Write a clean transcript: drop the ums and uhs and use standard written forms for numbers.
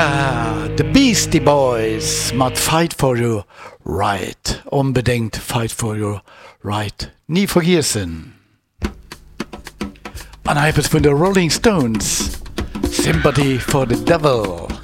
The Beastie Boys mat Fight for Your Right. Unbedingt Fight for Your Right. Nie vergessen. An Hypers von der Rolling Stones. Sympathy for the Devil.